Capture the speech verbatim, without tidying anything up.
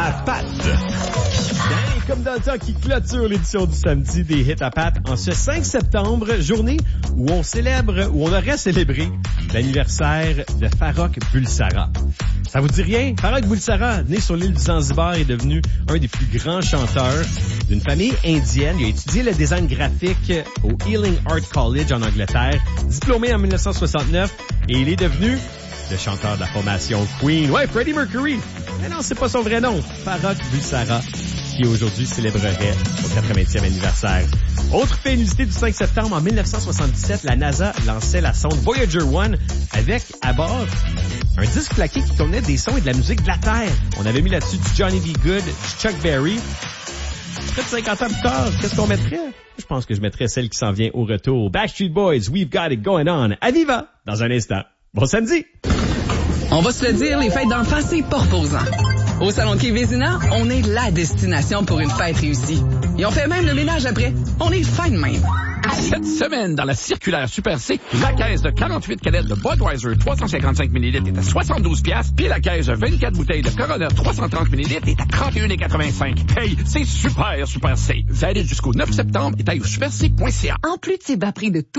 à Pat. Et comme dans le temps qui clôture l'édition du samedi des Hits à Pat en ce cinq septembre, journée où on célèbre, où on aurait célébré l'anniversaire de Farrokh Bulsara. Ça vous dit rien? Farrokh Bulsara, né sur l'île du Zanzibar, est devenu un des plus grands chanteurs d'une famille indienne. Il a étudié le design graphique au Ealing Art College en Angleterre, diplômé en dix-neuf cent soixante-neuf, et il est devenu le chanteur de la formation Queen. Ouais, Freddie Mercury. Mais non, c'est pas son vrai nom. Farrokh Bulsara, qui aujourd'hui célébrerait son quatre-vingtième anniversaire. Autre félicité du cinq septembre, en dix-neuf cent soixante-dix-sept, la NASA lançait la sonde Voyager un avec, à bord, un disque plaqué qui contenait des sons et de la musique de la Terre. On avait mis là-dessus du Johnny B. Good, du Chuck Berry. Près de cinquante ans plus tard, qu'est-ce qu'on mettrait? Je pense que je mettrais celle qui s'en vient au retour. Backstreet Boys, We've Got It Going On. À Viva, dans un instant. Bon samedi! On va se le dire, les fêtes d'enfants, c'est pas reposant. Au Salon de Quai Vézina, on est la destination pour une fête réussie. Et on fait même le ménage après. On est fin de même. Cette semaine, dans la circulaire Super C, la caisse de quarante-huit canettes de Budweiser trois cent cinquante-cinq millilitres est à soixante-douze piastres, puis la caisse de vingt-quatre bouteilles de Corona trois cent trente millilitres est à trente et un quatre-vingt-cinq. Hey, c'est super, Super C. Valide jusqu'au neuf septembre et taille au super c point c a. En plus de ces bas prix de tout